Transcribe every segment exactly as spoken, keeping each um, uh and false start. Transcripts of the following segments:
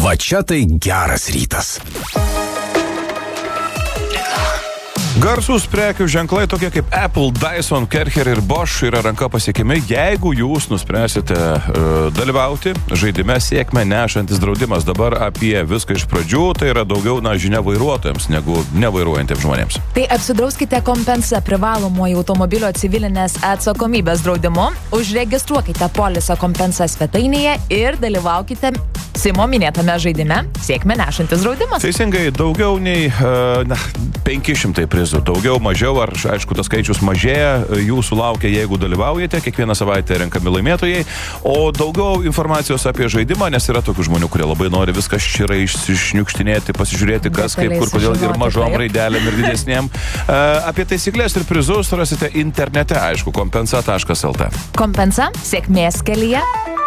Va čia tai geras rytas. Garsūs prekių ženklai tokie kaip Apple, Dyson, Kercher ir Bosch yra ranka pasiekimi, jeigu jūs nuspręsite uh, dalyvauti žaidime sėkmę nešantis draudimas. Dabar apie viską iš pradžių, tai yra daugiau na, žinia vairuotojams negu nevairuojantiems žmonėms. Tai apsidrauskite Compensa privalomuoju automobilio civilinės atsakomybės draudimu, užregistruokite polisą Compensa svetainėje ir dalyvaukite Simo minėtame žaidime sėkmę nešantis draudimas. Teisingai, daugiau nei uh, na, penki šimtai prizų. Daugiau, mažiau, ar aišku, tas skaičius mažėja, jūsų laukia, jeigu dalyvaujate, kiekvieną savaitę renkami laimėtojai, o daugiau informacijos apie žaidimą, nes yra tokių žmonių, kurie labai nori viską ščirai iššniukštinėti, pasižiūrėti, kas, kaip, kur, kodėl ir mažom raidelėm ir didesnėm. Uh, apie taisyklės ir prizus rasite internete, aišku, kompensa taškas el t. Compensa, sėkmės kelyje.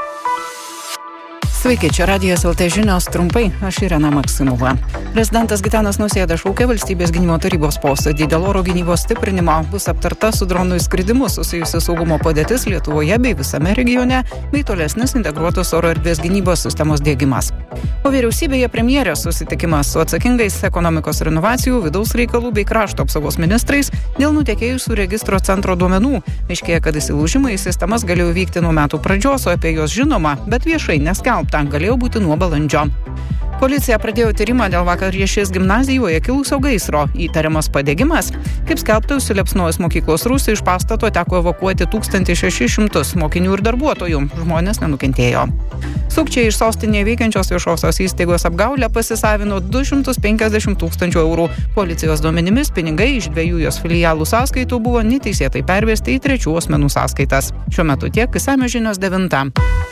Sveiki, čia Radijas el te žinios trumpai, aš Irena Maksimova. Prezidentas Gitanas Nausėda šaukia valstybės gynimo tarybos posėdį dėl oro gynybos stiprinimo. Bus aptarta su dronų įskridimu susijusi saugumo padėtis Lietuvoje bei visame regione, bei tolesnis integruotos oro erdvės gynybos sistemos diegimas. O vyriausybėje premjerės susitikimas su atsakingais ekonomikos ir inovacijų, vidaus reikalų bei krašto apsaugos ministrais dėl nutekėjusių registro centro duomenų. Aiškėja, kad įsilaužimai į sistemas galėjo vykti nuo metų pradžios, o apie juos žinoma, bet viešai neskelbta. Ten galėjo būti nuo balandžio. Policija pradėjo tyrimą dėl vakar Riešės gimnazijoje kilusio gaisro. Įtariamas padegimas. Kaip skelbta, užsiliepsnojus mokyklos rūsį iš pastato teko evakuoti tūkstantį šešis šimtus mokinių ir darbuotojų. Žmonės nenukentėjo. Sukčiai iš sostinėje veikiančios viešosios įstaigos apgaulę pasisavino du šimtus penkiasdešimt tūkstančių eurų. Policijos duomenimis pinigai iš dviejų jos filialų sąskaitų buvo neteisėtai pervesti į trečių asmenų sąskaitas. Šiuo metu tiek, išsamios žinios devintą.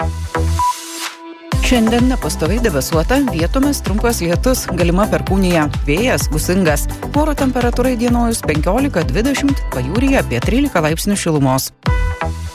Šiandien nepastoviai debesuota, vietomis trumpas lietus, galima perkūnija, vėjas gūsingas. Oro temperatūra įdienojus penkiolika dvidešimt, pajūryje apie trylika laipsnių šilumos.